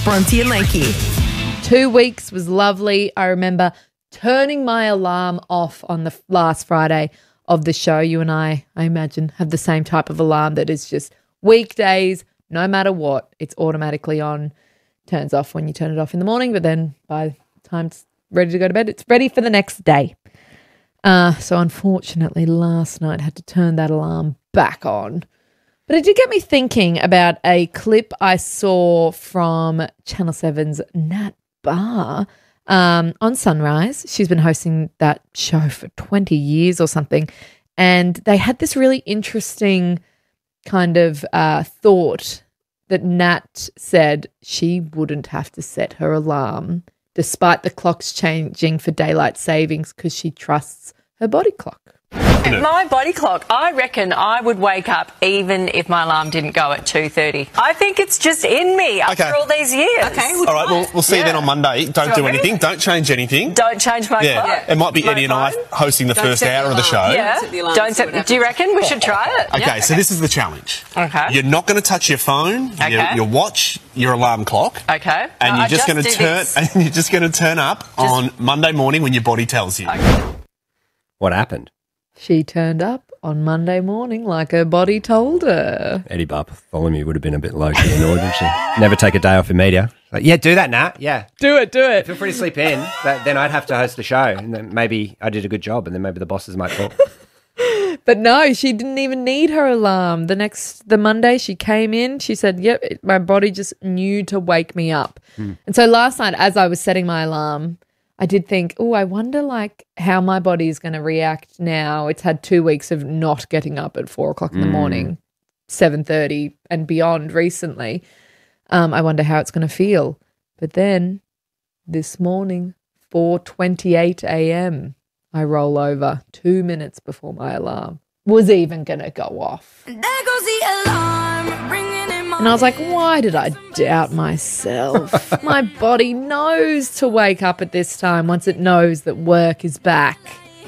Bronte and Lakey. 2 weeks was lovely. I remember turning my alarm off on the last Friday of the show. You and I imagine, have the same type of alarm that is just weekdays, no matter what, it's automatically on, turns off when you turn it off in the morning, but then by the time it's ready to go to bed, it's ready for the next day. So unfortunately, last night I had to turn that alarm back on. But it did get me thinking about a clip I saw from Channel 7's Nat Barr on Sunrise. She's been hosting that show for 20 years or something. And they had this really interesting kind of thought that Nat said she wouldn't have to set her alarm despite the clocks changing for daylight savings because she trusts her body clock. My body clock, I reckon I would wake up even if my alarm didn't go at 2:30. I think it's just in me after all these years. Okay. All right, we'll see you then on Monday. Don't do anything. Don't change anything. Don't change my clock. It might be Eddie and I hosting the first hour of the show. Yeah. Do you reckon we should try it? Okay, so this is the challenge. Okay. You're not going to touch your phone, your watch, your alarm clock. Okay. And you're just going to turn up on Monday morning when your body tells you. What happened? She turned up on Monday morning like her body told her. Eddie Bartholomew would have been a bit low-key annoyed, wouldn't she? Never take a day off in media. Like, yeah, do that, Nat. Yeah. Do it. Feel free to sleep in. Then I'd have to host the show. And then maybe I did a good job and then maybe the bosses might talk. But no, she didn't even need her alarm. The Monday she came in, she said, yep, my body just knew to wake me up. And so last night as I was setting my alarm, I did think, I wonder like how my body is going to react now. It's had 2 weeks of not getting up at 4 o'clock in the morning, 7:30 and beyond recently. I wonder how it's going to feel. But then this morning, 4:28 a.m., I roll over 2 minutes before my alarm was even going to go off. There goes the alarm ringing. And I was like, why did I doubt myself? My body knows to wake up at this time once it knows that work is back.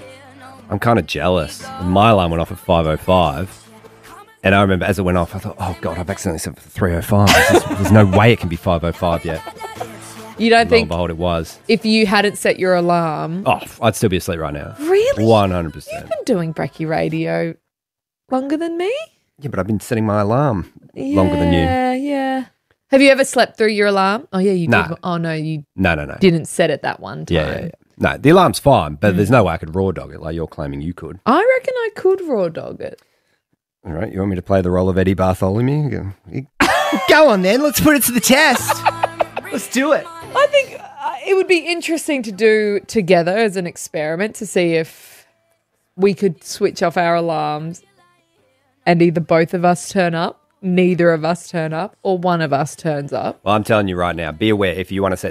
I'm kind of jealous. My alarm went off at 5:05. And I remember as it went off, I thought, oh, God, I've accidentally set it for 3:05. There's no way it can be 5:05 yet. You don't think, behold, it was. If you hadn't set your alarm... Oh, I'd still be asleep right now. Really? 100%. You've been doing Brekkie Radio longer than me? Yeah, but I've been setting my alarm longer than you. Yeah. Have you ever slept through your alarm? Oh, yeah, you No. did. Oh, no, you No. didn't set it that one time. Yeah. No, the alarm's fine, but there's no way I could raw dog it like you're claiming you could. I reckon I could raw dog it. All right, you want me to play the role of Eddie Bartholomew? Go on then, let's put it to the test. Let's do it. I think it would be interesting to do together as an experiment to see if we could switch off our alarms and either both of us turn up, neither of us turn up, or one of us turns up. Well, I'm telling you right now, be aware if you want to set